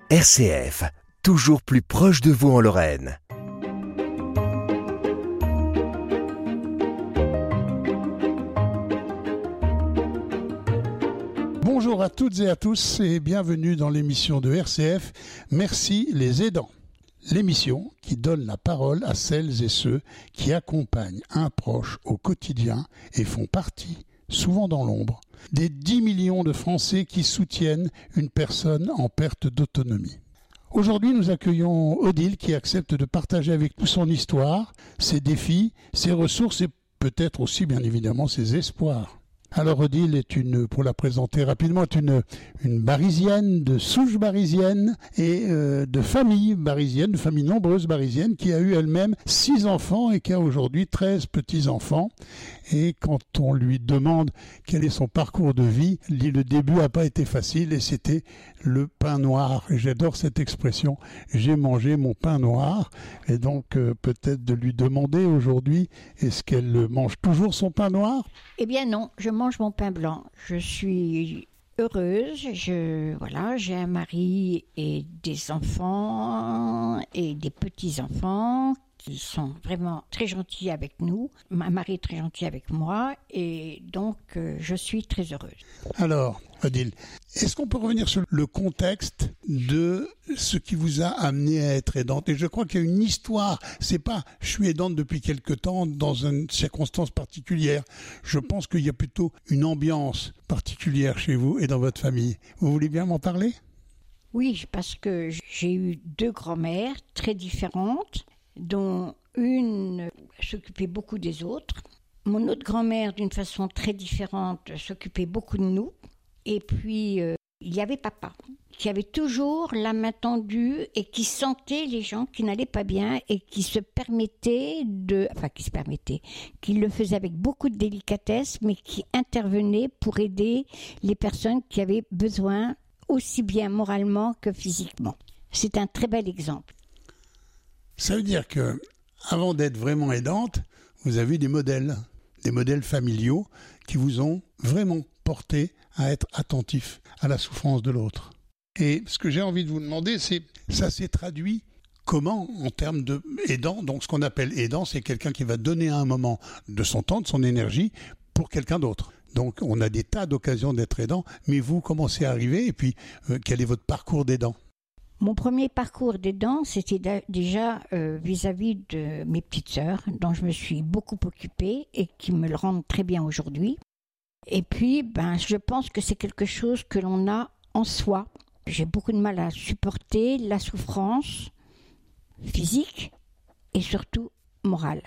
RCF, toujours plus proche de vous en Lorraine. Bonjour à toutes et à tous et bienvenue dans l'émission de RCF Merci les aidants. L'émission qui donne la parole à celles et ceux qui accompagnent un proche au quotidien et font partie, souvent dans l'ombre, des 10 millions de Français qui soutiennent une personne en perte d'autonomie. Aujourd'hui, nous accueillons Odile qui accepte de partager avec nous son histoire, ses défis, ses ressources et peut-être aussi, bien évidemment, ses espoirs. Alors Odile pour la présenter rapidement, est une barisienne, de souche barisienne et de famille barisienne, de famille nombreuse barisienne, qui a eu elle-même 6 enfants et qui a aujourd'hui 13 petits-enfants. Et quand on lui demande quel est son parcours de vie, le début n'a pas été facile et c'était le pain noir. Et j'adore cette expression, j'ai mangé mon pain noir. Et donc peut-être de lui demander aujourd'hui, est-ce qu'elle mange toujours son pain noir ? Eh bien non, je mange mon pain blanc. Je suis heureuse, j'ai un mari et des enfants et des petits-enfants qui sont vraiment très gentils avec nous. Ma mari est très gentil avec moi et donc je suis très heureuse. Alors, Odile, est-ce qu'on peut revenir sur le contexte de ce qui vous a amené à être aidante ? Et je crois qu'il y a une histoire. C'est pas « je suis aidante depuis quelque temps dans une circonstance particulière ». Je pense qu'il y a plutôt une ambiance particulière chez vous et dans votre famille. Vous voulez bien m'en parler ? Oui, parce que j'ai eu 2 grand-mères très différentes, dont une s'occupait beaucoup des autres. Mon autre grand-mère, d'une façon très différente, s'occupait beaucoup de nous. Et puis, il y avait papa, qui avait toujours la main tendue et qui sentait les gens qui n'allaient pas bien et qui qui le faisait avec beaucoup de délicatesse, mais qui intervenait pour aider les personnes qui avaient besoin, aussi bien moralement que physiquement. C'est un très bel exemple. Ça veut dire que, avant d'être vraiment aidante, vous avez eu des modèles familiaux qui vous ont vraiment porté à être attentif à la souffrance de l'autre. Et ce que j'ai envie de vous demander, c'est, ça s'est traduit comment en termes de aidant ? Donc ce qu'on appelle aidant, c'est quelqu'un qui va donner à un moment de son temps, de son énergie pour quelqu'un d'autre. Donc on a des tas d'occasions d'être aidant, mais vous, comment c'est arrivé ? Et puis, quel est votre parcours d'aidant ? Mon premier parcours d'aidant, c'était déjà vis-à-vis de mes petites sœurs, dont je me suis beaucoup occupée et qui me le rendent très bien aujourd'hui. Et puis, je pense que c'est quelque chose que l'on a en soi. J'ai beaucoup de mal à supporter la souffrance physique et surtout morale.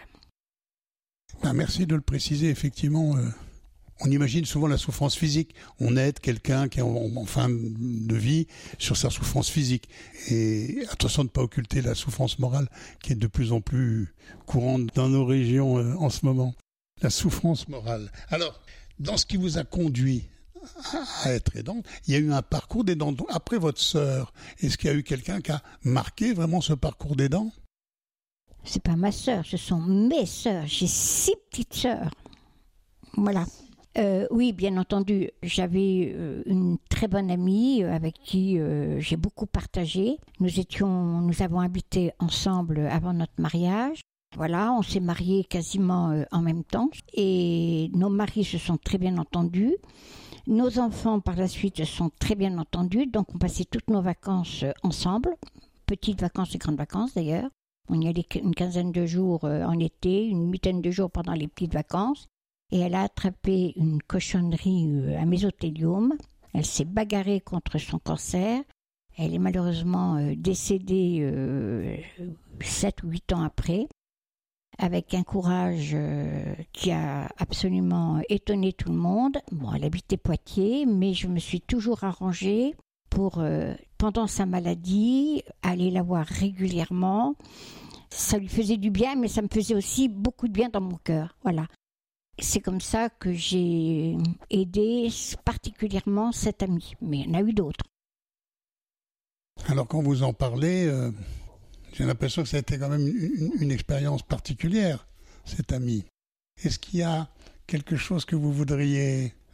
Merci de le préciser, effectivement. On imagine souvent la souffrance physique. On aide quelqu'un qui est en fin de vie sur sa souffrance physique. Et attention de ne pas occulter la souffrance morale qui est de plus en plus courante dans nos régions en ce moment. La souffrance morale. Alors, dans ce qui vous a conduit à être aidante, il y a eu un parcours d'aidant. Après votre sœur, est-ce qu'il y a eu quelqu'un qui a marqué vraiment ce parcours d'aidant ? C'est pas ma sœur, ce sont mes sœurs. J'ai 6 petites sœurs. Voilà. Oui, bien entendu, j'avais une très bonne amie avec qui j'ai beaucoup partagé. Nous avons habité ensemble avant notre mariage. Voilà, on s'est mariés quasiment en même temps et nos maris se sont très bien entendus. Nos enfants, par la suite, se sont très bien entendus. Donc, on passait toutes nos vacances ensemble, petites vacances et grandes vacances d'ailleurs. On y allait une quinzaine de jours en été, une huitaine de jours pendant les petites vacances. Et elle a attrapé une cochonnerie à mésothéliome. Elle s'est bagarrée contre son cancer. Elle est malheureusement décédée 7 ou 8 ans après, avec un courage qui a absolument étonné tout le monde. Bon, elle habitait Poitiers, mais je me suis toujours arrangée pour, pendant sa maladie, aller la voir régulièrement. Ça lui faisait du bien, mais ça me faisait aussi beaucoup de bien dans mon cœur. Voilà. C'est comme ça que j'ai aidé particulièrement cette amie, mais il y en a eu d'autres. Alors quand vous en parlez, j'ai l'impression que ça a été quand même une expérience particulière, cette amie. Est-ce qu'il y a quelque chose que vous voudriez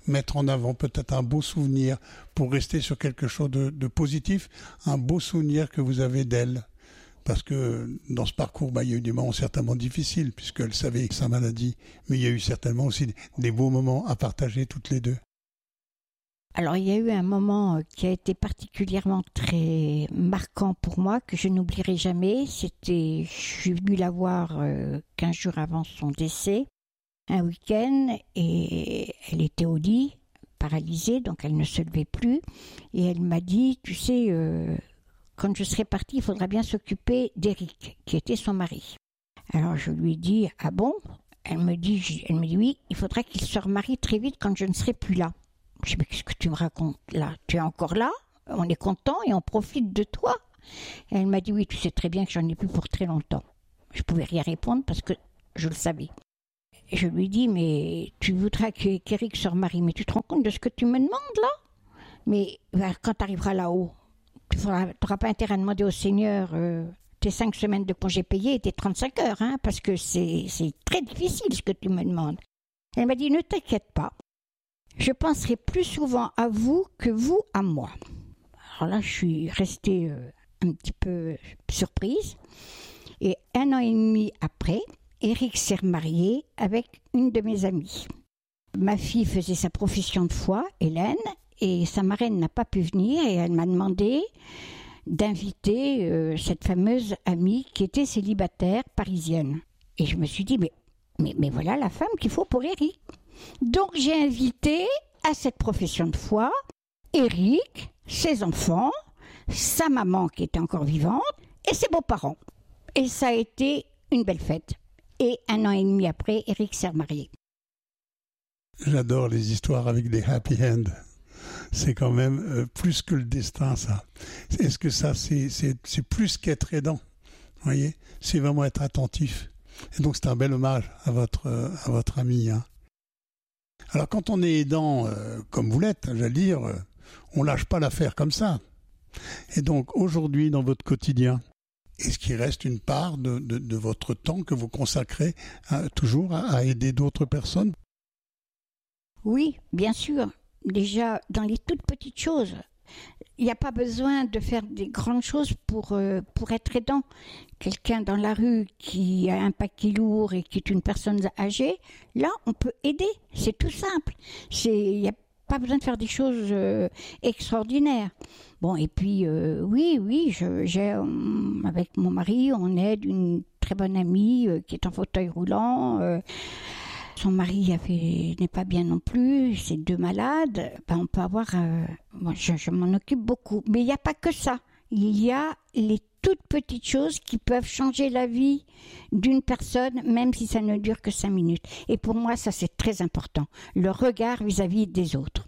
mettre en avant peut-être un beau souvenir pour rester sur quelque chose de positif, un beau souvenir que vous avez d'elle. Parce que dans ce parcours, il y a eu des moments certainement difficiles, puisqu'elle savait sa maladie, mais il y a eu certainement aussi des beaux moments à partager toutes les deux. Alors, il y a eu un moment qui a été particulièrement très marquant pour moi, que je n'oublierai jamais. Je suis venue la voir 15 jours avant son décès, un week-end, et elle était au lit, paralysée, donc elle ne se levait plus. Et elle m'a dit, tu sais, quand je serai partie, il faudra bien s'occuper d'Éric, qui était son mari. Alors, je lui ai dit, ah bon ? Elle me dit oui, il faudra qu'il se remarie très vite quand je ne serai plus là. Je dis, mais qu'est-ce que tu me racontes là ? Tu es encore là ? On est content et on profite de toi. Et elle m'a dit, oui, tu sais très bien que j'en ai plus pour très longtemps. Je ne pouvais rien répondre parce que je le savais. Et je lui dis, mais tu voudras qu'Éric se remarie, mais tu te rends compte de ce que tu me demandes là ? Mais quand tu arriveras là-haut, tu n'auras pas intérêt à demander au Seigneur tes 5 semaines de congés payés et tes 35 heures, hein, parce que c'est très difficile ce que tu me demandes. Elle m'a dit, ne t'inquiète pas. Je penserai plus souvent à vous que vous à moi. Alors là, je suis restée un petit peu surprise. Et 1 an et demi après, Éric s'est remarié avec une de mes amies. Ma fille faisait sa profession de foi, Hélène, et sa marraine n'a pas pu venir et elle m'a demandé d'inviter cette fameuse amie qui était célibataire parisienne. Et je me suis dit, mais voilà la femme qu'il faut pour Éric. Donc j'ai invité à cette profession de foi Éric, ses enfants, sa maman qui était encore vivante et ses beaux-parents. Et ça a été une belle fête. Et 1 an et demi après, Éric s'est remarié. J'adore les histoires avec des happy ends. C'est quand même plus que le destin, ça. Est-ce que ça, c'est plus qu'être aidant ? Vous voyez ? C'est vraiment être attentif. Et donc c'est un bel hommage à votre ami, hein. Alors quand on est aidant, comme vous l'êtes, j'allais dire, on lâche pas l'affaire comme ça. Et donc aujourd'hui, dans votre quotidien, est-ce qu'il reste une part de votre temps que vous consacrez toujours à aider d'autres personnes ? Oui, bien sûr. Déjà, dans les toutes petites choses. Il n'y a pas besoin de faire des grandes choses pour être aidant. Quelqu'un dans la rue qui a un paquet lourd et qui est une personne âgée, là, on peut aider. C'est tout simple. Il n'y a pas besoin de faire des choses extraordinaires. Bon, et puis, oui, avec mon mari, on aide une très bonne amie qui est en fauteuil roulant. Son mari n'est pas bien non plus, c'est 2 malades. On peut avoir... moi, je m'en occupe beaucoup. Mais il n'y a pas que ça. Il y a les toutes petites choses qui peuvent changer la vie d'une personne, même si ça ne dure que 5 minutes. Et pour moi, ça, c'est très important. Le regard vis-à-vis des autres.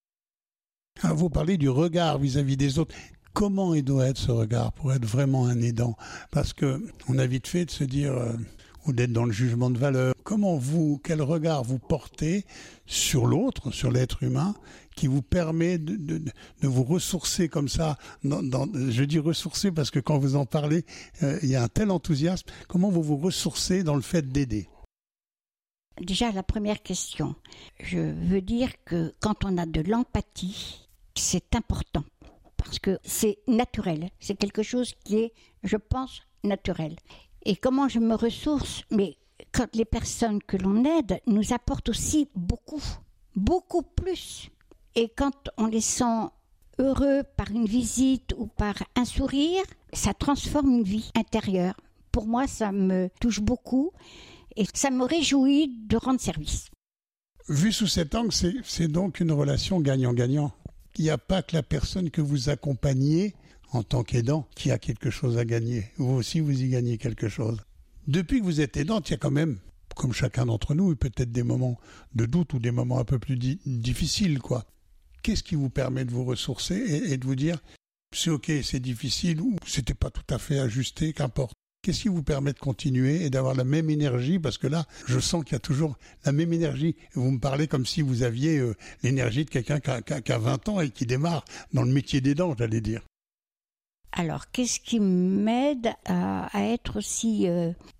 Vous parlez du regard vis-à-vis des autres. Comment il doit être ce regard pour être vraiment un aidant ? Parce qu'on a vite fait de se dire... ou d'être dans le jugement de valeur. Quel regard vous portez sur l'autre, sur l'être humain, qui vous permet de vous ressourcer comme ça, je dis ressourcer parce que quand vous en parlez, il y a un tel enthousiasme. Comment vous ressourcez dans le fait d'aider ? Déjà, la première question. Je veux dire que quand on a de l'empathie, c'est important. Parce que c'est naturel. C'est quelque chose qui est, je pense, naturel. Et comment je me ressource ? Mais quand les personnes que l'on aide nous apportent aussi beaucoup, beaucoup plus. Et quand on les sent heureux par une visite ou par un sourire, ça transforme une vie intérieure. Pour moi, ça me touche beaucoup et ça me réjouit de rendre service. Vu sous cet angle, c'est donc une relation gagnant-gagnant. Il n'y a pas que la personne que vous accompagnez en tant qu'aidant, qui a quelque chose à gagner. Vous aussi, vous y gagnez quelque chose. Depuis que vous êtes aidante, il y a quand même, comme chacun d'entre nous, peut-être des moments de doute ou des moments un peu plus difficiles, quoi. Qu'est-ce qui vous permet de vous ressourcer et de vous dire, c'est ok, c'est difficile ou c'était pas tout à fait ajusté, qu'importe. Qu'est-ce qui vous permet de continuer et d'avoir la même énergie ? Parce que là, je sens qu'il y a toujours la même énergie. Vous me parlez comme si vous aviez l'énergie de quelqu'un qui a 20 ans et qui démarre dans le métier d'aidant, j'allais dire. Alors, qu'est-ce qui m'aide à être aussi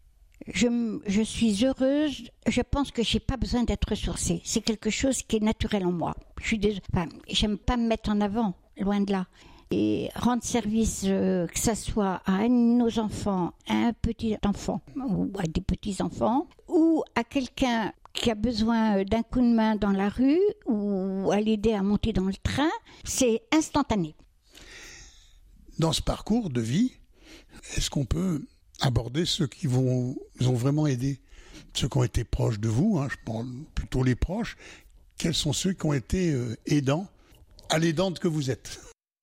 Je suis heureuse. Je pense que j'ai pas besoin d'être ressourcée. C'est quelque chose qui est naturel en moi. J'aime pas me mettre en avant, loin de là. Et rendre service, que ça soit à un de nos enfants, à un petit enfant ou à des petits enfants, ou à quelqu'un qui a besoin d'un coup de main dans la rue ou à l'aider à monter dans le train, c'est instantané. Dans ce parcours de vie, est-ce qu'on peut aborder ceux qui vous ont vraiment aidé, ceux qui ont été proches de vous, je parle plutôt les proches, quels sont ceux qui ont été aidants à l'aidante que vous êtes?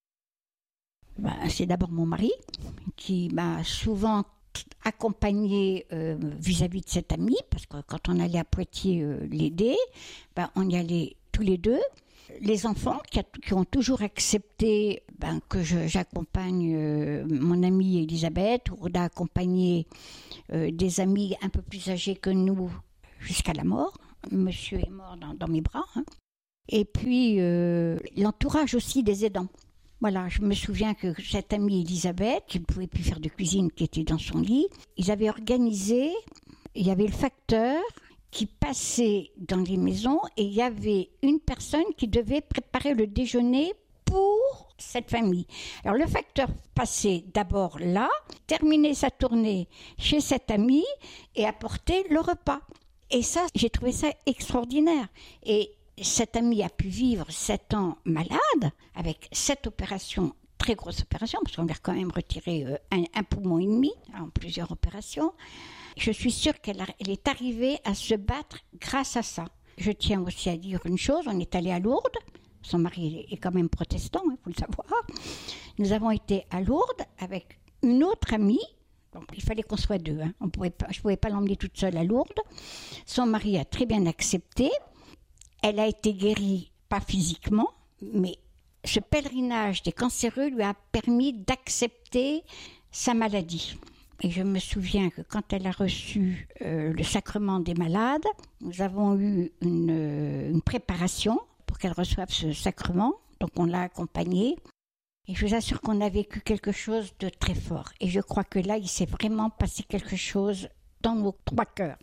C'est d'abord mon mari qui m'a souvent accompagnée vis-à-vis de cet ami, parce que quand on allait à Poitiers l'aider, on y allait tous les deux. Les enfants qui ont toujours accepté que j'accompagne mon amie Elisabeth, ou d'accompagner des amis un peu plus âgés que nous jusqu'à la mort. Monsieur est mort dans mes bras. Et puis l'entourage aussi des aidants. Voilà, je me souviens que cette amie Elisabeth, qui ne pouvait plus faire de cuisine, qui était dans son lit, ils avaient organisé, il y avait le facteur qui passait dans les maisons et il y avait une personne qui devait préparer le déjeuner pour cette famille. Alors le facteur passait d'abord là, terminait sa tournée chez cette amie et apportait le repas. Et ça, j'ai trouvé ça extraordinaire. Et cette amie a pu vivre 7 ans malade, avec 7 opérations, très grosses opérations, parce qu'on lui a quand même retiré un poumon et demi en plusieurs opérations. Je suis sûre qu'elle est arrivée à se battre grâce à ça. Je tiens aussi à dire une chose, on est allé à Lourdes, son mari est quand même protestant, il faut le savoir. Nous avons été à Lourdes avec une autre amie. Donc, il fallait qu'on soit deux, je ne pouvais pas l'emmener toute seule à Lourdes. Son mari a très bien accepté. Elle a été guérie, pas physiquement, mais ce pèlerinage des cancéreux lui a permis d'accepter sa maladie. Et je me souviens que quand elle a reçu le sacrement des malades, nous avons eu une préparation pour qu'elle reçoive ce sacrement. Donc on l'a accompagnée. Et je vous assure qu'on a vécu quelque chose de très fort. Et je crois que là, il s'est vraiment passé quelque chose dans nos 3 cœurs.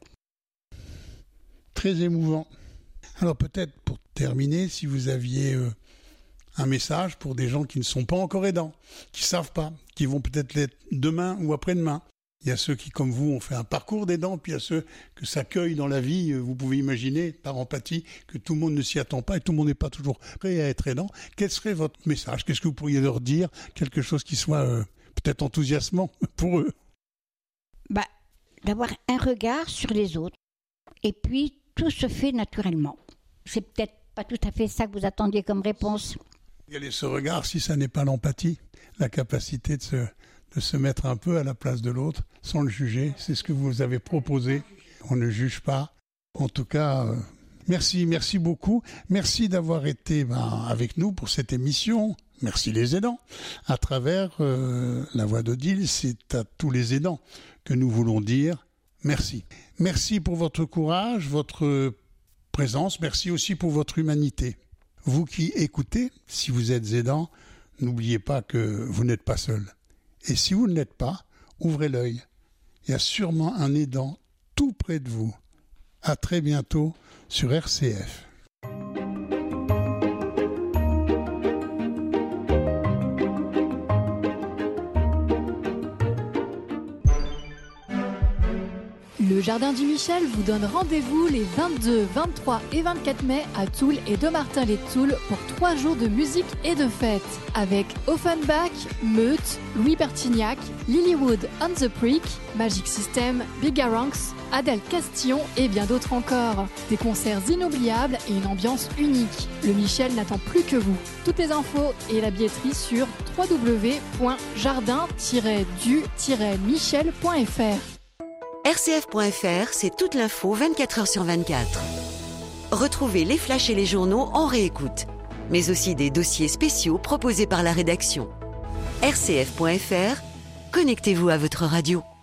Très émouvant. Alors peut-être pour terminer, si vous aviez un message pour des gens qui ne sont pas encore aidants, qui ne savent pas, qui vont peut-être l'être demain ou après-demain. Il y a ceux qui, comme vous, ont fait un parcours d'aidants, puis il y a ceux que ça cueille dans la vie. Vous pouvez imaginer, par empathie, que tout le monde ne s'y attend pas et tout le monde n'est pas toujours prêt à être aidant. Quel serait votre message? Qu'est-ce que vous pourriez leur dire? Quelque chose qui soit peut-être enthousiasmant pour eux? D'avoir un regard sur les autres. Et puis, tout se fait naturellement. C'est peut-être pas tout à fait ça que vous attendiez comme réponse. Quel est ce regard si ça n'est pas l'empathie, la capacité de se mettre un peu à la place de l'autre sans le juger? C'est ce que vous avez proposé. On ne juge pas. En tout cas, merci beaucoup. Merci d'avoir été avec nous pour cette émission. Merci les aidants. À travers la voix d'Odile, c'est à tous les aidants que nous voulons dire merci. Merci pour votre courage, votre présence. Merci aussi pour votre humanité. Vous qui écoutez, si vous êtes aidant, n'oubliez pas que vous n'êtes pas seul. Et si vous ne l'êtes pas, ouvrez l'œil. Il y a sûrement un aidant tout près de vous. À très bientôt sur RCF. Le Jardin du Michel vous donne rendez-vous les 22, 23 et 24 mai à Toul et Dommartin-les-Toul pour 3 jours de musique et de fête avec Offenbach, Meute, Louis Bertignac, Lilywood on the Creek, Magic System, Bigaranx, Adèle Castillon et bien d'autres encore. Des concerts inoubliables et une ambiance unique. Le Michel n'attend plus que vous. Toutes les infos et la billetterie sur www.jardin-du-michel.fr. RCF.fr, c'est toute l'info 24 heures sur 24. Retrouvez les flashs et les journaux en réécoute, mais aussi des dossiers spéciaux proposés par la rédaction. RCF.fr, connectez-vous à votre radio.